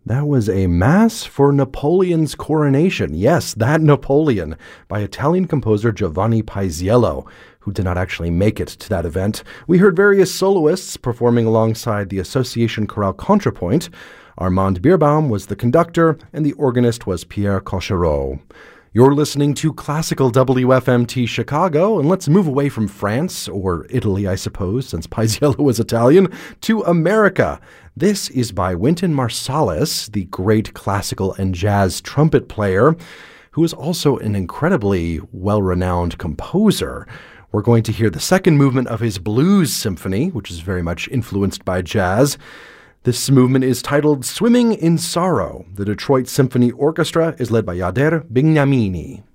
That was a Mass for Napoleon's Coronation. Yes, that Napoleon, by Italian composer Giovanni Paisiello, who did not actually make it to that event. We heard various soloists performing alongside the Association Chorale Contrapoint. Armand Bierbaum was the conductor, and the organist was Pierre Cochereau. You're listening to Classical WFMT Chicago, and let's move away from France, or Italy, I suppose, since Paisiello was Italian, to America. This is by Wynton Marsalis, the great classical and jazz trumpet player, who is also an incredibly well-renowned composer. We're going to hear the second movement of his Blues Symphony, which is very much influenced by jazz. This movement is titled Swimming in Sorrow. The Detroit Symphony Orchestra is led by Yader Bignamini.